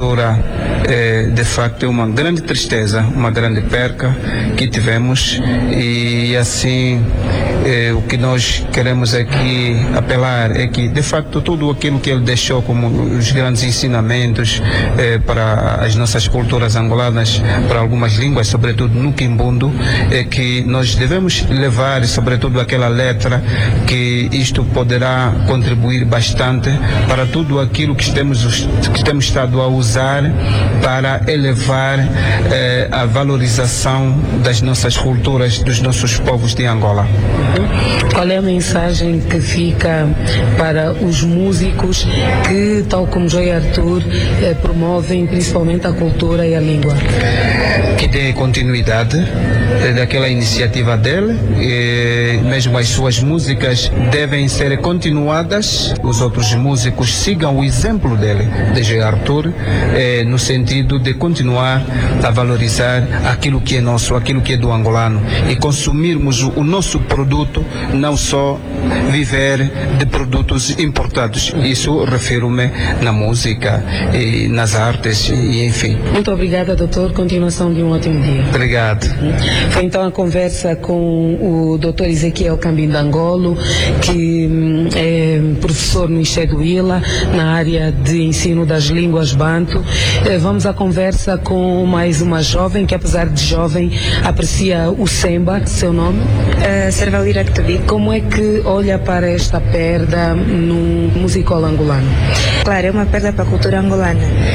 cultura, de facto é uma grande tristeza, uma grande perca que tivemos, e assim o que nós queremos aqui apelar é que de facto tudo aquilo que ele deixou como os grandes ensinamentos para as nossas culturas angolanas, para algumas línguas, sobretudo no Quimbundo, é que nós devemos levar, sobretudo aquela letra, que isto poderá contribuir bastante para tudo aquilo que temos estado a usar para elevar a valorização das nossas culturas, dos nossos povos de Angola. Qual é a mensagem que fica para os músicos que, tal como Joy Arthur, promovem principalmente a cultura e a língua? Que dê continuidade daquela iniciativa dele, mesmo as suas músicas devem ser continuadas, os outros músicos sigam o exemplo dele, de Joy Arthur, no sentido de continuar a valorizar aquilo que é nosso, aquilo que é do angolano, e consumirmos o nosso produto, não só viver de produtos importados. Isso refiro-me na música e nas artes e enfim. Muito obrigada, doutor. Continuação de um ótimo dia. Obrigado. Foi então a conversa com o doutor Ezequiel Cambindangolo, que é professor no Ixeduíla, na área de ensino das línguas banto. Vamos à conversa com mais uma jovem, que apesar de jovem, aprecia o Semba. Seu nome? Servalira Ktubi. Como é que olha para esta perda no musical angolano? Claro, é uma perda para a cultura angolana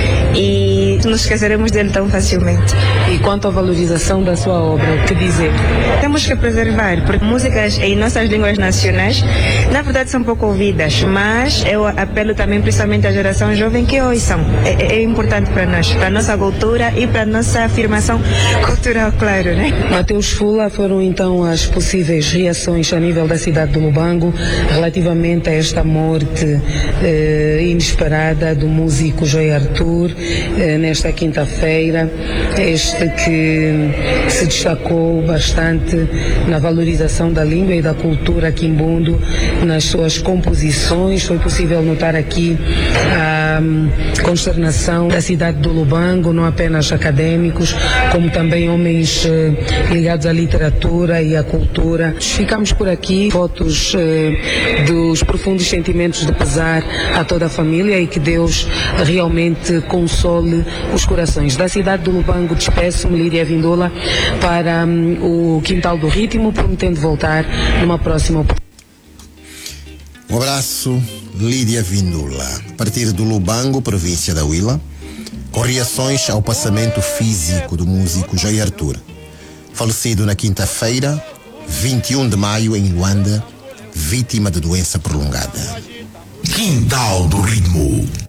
e não nos esqueceremos dele tão facilmente. E quanto à valorização da sua obra, o que dizer? Temos que preservar, porque músicas em nossas línguas nacionais, na verdade, são pouco ouvidas, mas eu apelo também principalmente à geração jovem que ouçam. É importante para nós, para a nossa cultura e para a nossa afirmação cultural, claro, né? Mateus Fula, foram então as possíveis reações a nível da cidade do Lubango relativamente a esta morte inesperada do músico Joy Arthur nesta quinta-feira, este que se destacou bastante na valorização da língua e da cultura quimbundo nas suas composições. Foi possível notar aqui a consternação da cidade do Lubango, não apenas académicos, como também homens ligados à literatura e à cultura. Ficamos por aqui, fotos dos profundos sentimentos de pesar a toda a família, e que Deus realmente console os corações. Da cidade do Lubango despeço-me, Lídia Vindula, para o Quintal do Ritmo, prometendo voltar numa próxima oportunidade. Um abraço, Lídia Vindula, a partir do Lubango, província da Huila, com reações ao passamento físico do músico Joy Arthur, falecido na quinta-feira, 21 de maio, em Luanda, vítima de doença prolongada. Quintal do Ritmo.